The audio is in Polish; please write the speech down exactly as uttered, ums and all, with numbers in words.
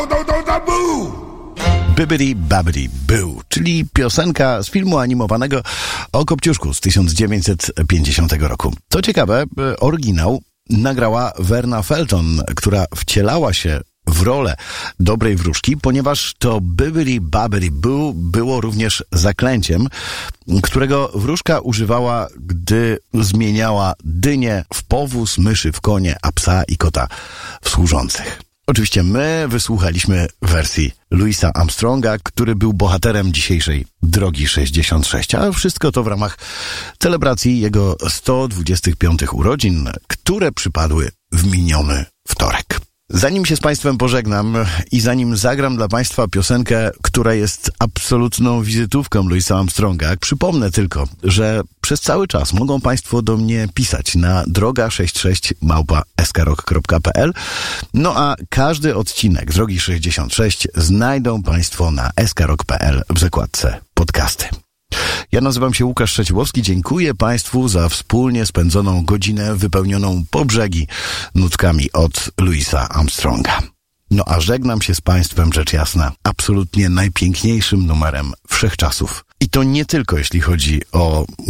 Bibbidi Babbidi Boo, czyli piosenka z filmu animowanego o Kopciuszku z tysiąc dziewięćset pięćdziesiątego roku. Co ciekawe, oryginał nagrała Verna Felton, która wcielała się w rolę dobrej wróżki, ponieważ to Bibbidi Babbidi Boo było również zaklęciem, którego wróżka używała, gdy zmieniała dynię w powóz, myszy w konie, a psa i kota w służących. Oczywiście my wysłuchaliśmy wersji Louisa Armstronga, który był bohaterem dzisiejszej Drogi sześćdziesiąt sześć, a wszystko to w ramach celebracji jego sto dwudziestych piątych urodzin, które przypadły w miniony wtorek. Zanim się z Państwem pożegnam i zanim zagram dla Państwa piosenkę, która jest absolutną wizytówką Louisa Armstronga, przypomnę tylko, że przez cały czas mogą Państwo do mnie pisać na droga sześćdziesiąt sześć małpa s k rock kropka p l. No a każdy odcinek Drogi sześćdziesiąt sześć znajdą Państwo na s k rock kropka p l w zakładce podcasty. Ja nazywam się Łukasz Trzeciłowski. Dziękuję Państwu za wspólnie spędzoną godzinę wypełnioną po brzegi nutkami od Louisa Armstronga. No a żegnam się z Państwem, rzecz jasna, absolutnie najpiękniejszym numerem wszechczasów. I to nie tylko jeśli chodzi o